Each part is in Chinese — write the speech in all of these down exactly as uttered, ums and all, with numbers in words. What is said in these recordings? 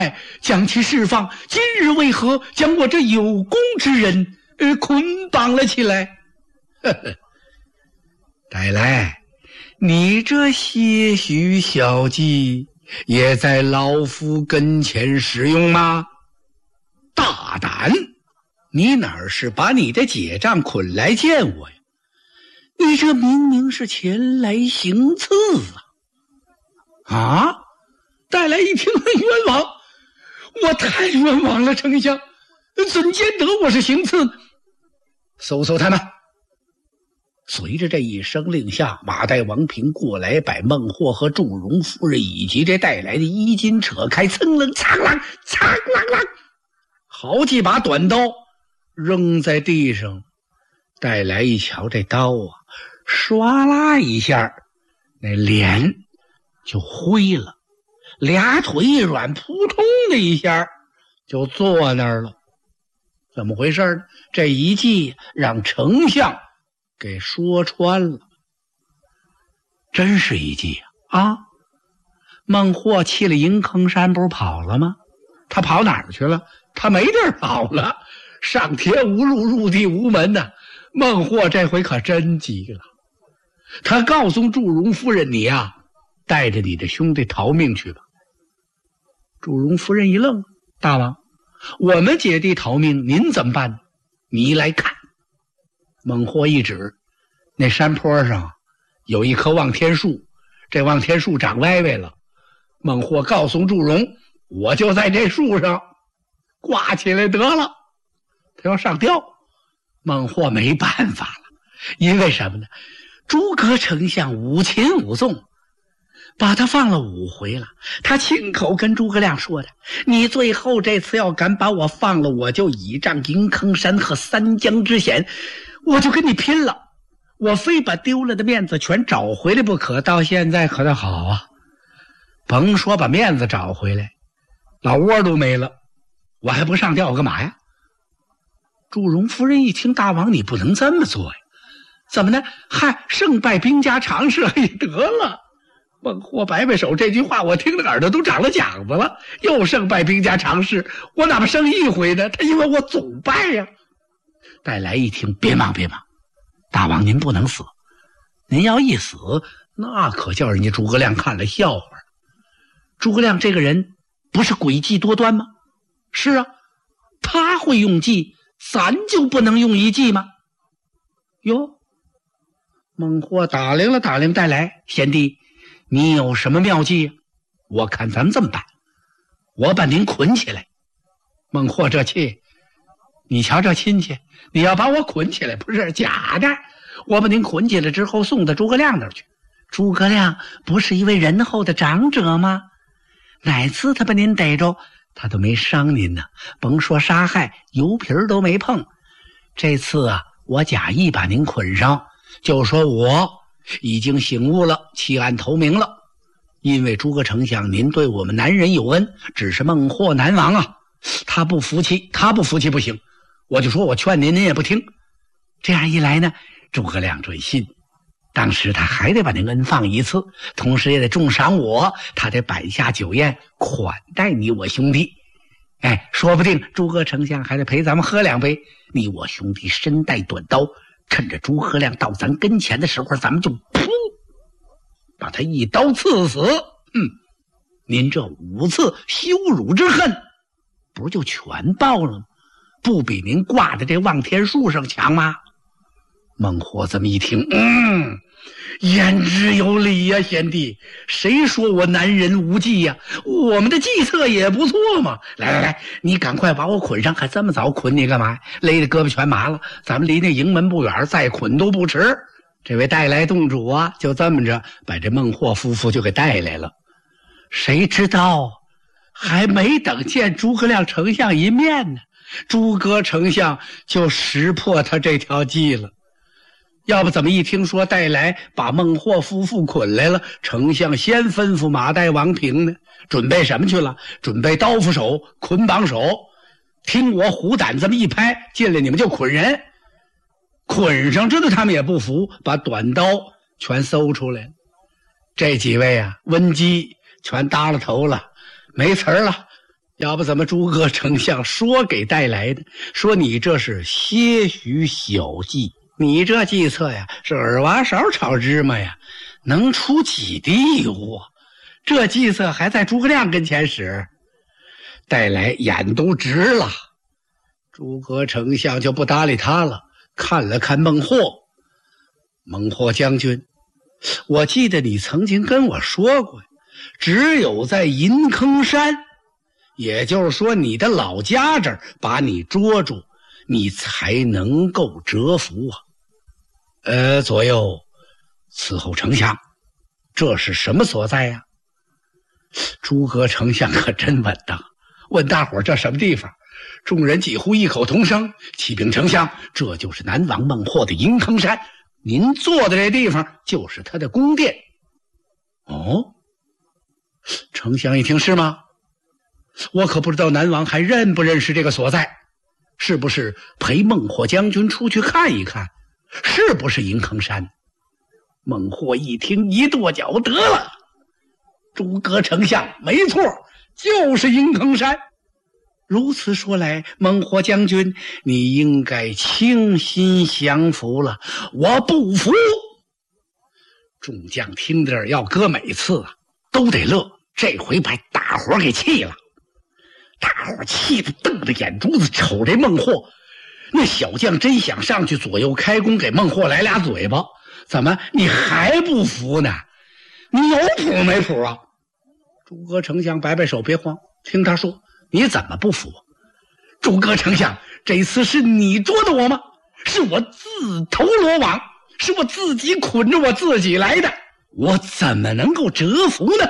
将其释放，今日为何将我这有功之人呃捆绑了起来？呵呵，带来，你这些许小计也在老夫跟前使用吗？大胆！你哪是把你的姐丈捆来见我呀？你这明明是前来行刺啊！啊！带来一听冤枉，我太冤枉了，丞相，怎见得我是行刺？搜搜他们！随着这一声令下，马岱王平过来，把孟获和祝融夫人以及这带来的衣襟扯开，噌楞苍啷苍啷啷，好几把短刀扔在地上。带来一瞧这刀啊，唰啦一下，那脸就灰了，俩腿一软，扑通的一下就坐那儿了。怎么回事呢？这一计让丞相给说穿了，真是一计啊！啊，孟获弃了银坑山不是跑了吗？他跑哪儿去了？他没地儿跑了，上天无路，入地无门呐、啊！孟获这回可真急了，他告诉祝融夫人：“你呀、啊，带着你的兄弟逃命去吧。”祝融夫人一愣：“大王，我们姐弟逃命，您怎么办呢？你来看。”孟获一指，那山坡上有一棵望天树，这望天树长歪歪了。孟获告诉祝融：“我就在这树上挂起来得了。”他要上吊。孟获没办法了，因为什么呢？诸葛丞相五擒五纵，把他放了五回了。他亲口跟诸葛亮说的：“你最后这次要敢把我放了，我就倚仗银坑山和三江之险，我就跟你拼了！我非把丢了的面子全找回来不可。”到现在可倒好啊，甭说把面子找回来，老窝都没了，我还不上吊干嘛呀？祝融夫人一听：“大王，你不能这么做呀！怎么呢？嗨，胜败兵家常事，也得了。”孟获摆摆手，这句话我听着耳朵都长了茧子了。又胜败兵家常事，我哪怕胜一回呢？他因为我总败呀。带来一听：“别忙别忙，大王您不能死，您要一死，那可叫人家诸葛亮看了笑话。诸葛亮这个人不是诡计多端吗？是啊，他会用计，咱就不能用一计吗？”哟，孟获打量了打量带来：“贤弟，你有什么妙计？我看咱们这么办，我把您捆起来。”孟获这气，你瞧这亲戚，你要把我捆起来，不是假的。我把您捆起来之后送到诸葛亮那儿去。诸葛亮不是一位仁厚的长者吗？哪次他把您逮着，他都没伤您呢，甭说杀害，油皮儿都没碰。这次啊，我假意把您捆上，就说我已经醒悟了，弃暗投明了。因为诸葛丞相您对我们男人有恩，只是孟获难忘啊，他不服气，他不服气不行。我就说我劝您，您也不听。这样一来呢，诸葛亮准信，当时他还得把您恩放一次，同时也得重赏我，他得摆下酒宴款待你我兄弟。哎，说不定诸葛丞相还得陪咱们喝两杯。你我兄弟身带短刀，趁着诸葛亮到咱跟前的时候，咱们就噗把他一刀刺死。嗯，您这五次羞辱之恨不就全报了吗？不比您挂在这望天树上强吗？孟获这么一听，嗯，言之有理呀、啊，贤弟，谁说我男人无计呀、啊？我们的计策也不错嘛。来来来，你赶快把我捆上，还这么早捆你干嘛？勒得胳膊全麻了，咱们离那营门不远，再捆都不迟。这位带来洞主啊，就这么着把这孟获夫妇就给带来了。谁知道还没等见诸葛亮丞相一面呢，诸葛丞相就识破他这条计了。要不怎么一听说带来把孟获夫妇捆来了，丞相先吩咐马岱王平呢，准备什么去了？准备刀斧手、捆绑手。听我虎胆这么一拍，进来你们就捆人。捆上之后他们也不服，把短刀全搜出来了。这几位啊，温基全耷了头了，没词儿了， 要不怎么诸葛丞相说给带来的，说你这是些许小计，你这计策呀是耳挖勺炒芝麻呀，能出几滴油啊？这计策还在诸葛亮跟前使，带来眼都直了。诸葛丞相就不搭理他了，看了看孟获。孟获将军，我记得你曾经跟我说过，只有在银坑山，也就是说你的老家这儿把你捉住，你才能够折服啊。呃，左右伺候丞相，这是什么所在呀？诸葛丞相可真稳当，问大伙儿这什么地方？众人几乎异口同声：启禀丞相，这就是南王孟获的银坑山，您坐的这地方就是他的宫殿。哦，丞相一听，是吗？我可不知道南王还认不认识这个所在，是不是陪孟获将军出去看一看，是不是银坑山？孟获一听，一跺脚，得了，诸葛丞相没错，就是银坑山。如此说来，孟获将军，你应该倾心降服了。我不服！众将听着，要搁每次啊都得乐，这回把大伙给气了。大伙气得瞪着眼珠子瞅这孟获，那小将真想上去左右开弓给孟获来俩嘴巴。怎么你还不服呢？你有谱没谱啊？诸葛丞相摆摆手，别慌，听他说。你怎么不服？诸葛丞相，这次是你捉的我吗？是我自投罗网，是我自己捆着我自己来的，我怎么能够折服呢？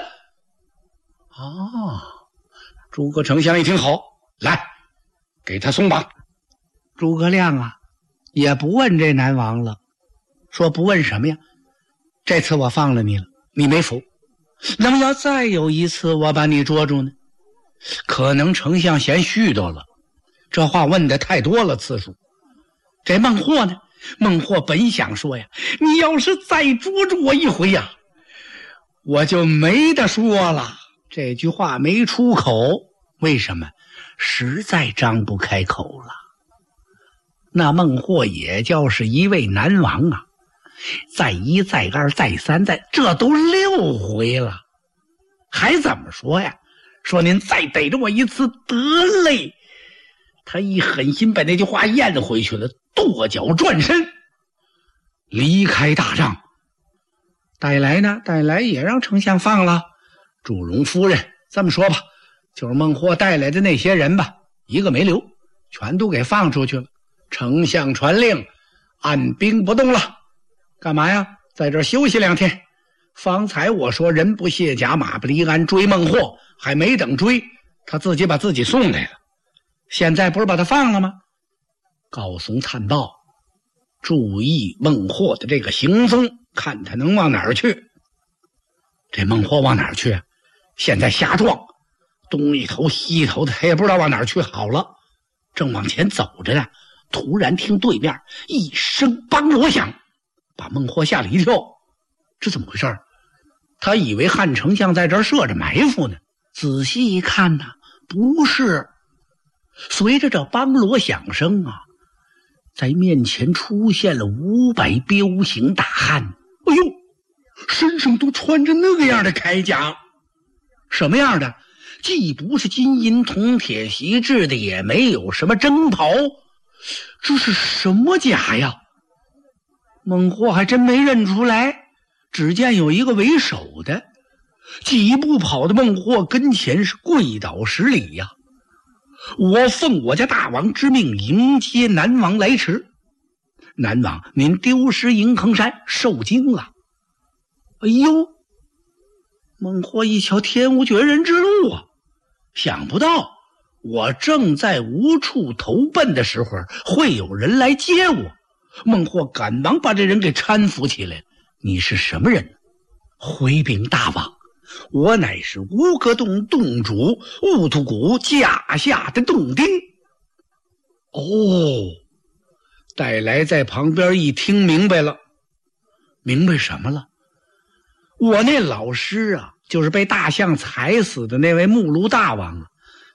哦，诸葛丞相一听，好，来，给他松绑。诸葛亮啊，也不问这南王了，说不问什么呀？这次我放了你了，你没服，那么要再有一次我把你捉住呢？可能丞相嫌絮叨了，这话问的太多了次数。这孟获呢？孟获本想说呀，你要是再捉住我一回呀，我就没得说了。这句话没出口，为什么？实在张不开口了。那孟获也叫是一位南王啊，再一再二再三再，这都六回了，还怎么说呀？说您再逮着我一次得嘞。他一狠心把那句话咽回去了，跺脚转身离开大帐。带来呢？带来也让丞相放了。祝融夫人，这么说吧，就是孟获带来的那些人吧，一个没留，全都给放出去了。丞相传令，按兵不动了。干嘛呀？在这儿休息两天。方才我说人不卸甲，马不离鞍，追孟获，还没等追，他自己把自己送来了。现在不是把他放了吗？告松探报，注意孟获的这个行踪，看他能往哪儿去。这孟获往哪儿去？现在瞎撞，东一头西一头的，他也不知道往哪儿去好了。正往前走着呢，突然听对面一声梆锣响，把孟获吓了一跳。这怎么回事？他以为汉丞相在这儿设着埋伏呢，仔细一看呢，不是。随着这梆锣响声啊，在面前出现了五百彪形大汉。哎呦，身上都穿着那个样的铠甲。什么样的？既不是金银铜铁锡制的，也没有什么征袍，这是什么甲呀？孟获还真没认出来。只见有一个为首的，几步跑到孟获跟前，是跪倒十礼呀、啊！我奉我家大王之命迎接南王来迟。南王，您丢失银坑山，受惊了。哎呦，孟获一瞧，天无绝人之路啊！想不到我正在无处投奔的时候，会有人来接我。孟获赶忙把这人给搀扶起来。你是什么人？回禀大王，我乃是乌戈洞洞主兀突骨驾下的洞丁。哦，带来在旁边一听明白了。明白什么了？我那老师啊，就是被大象踩死的那位目录大王啊，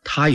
他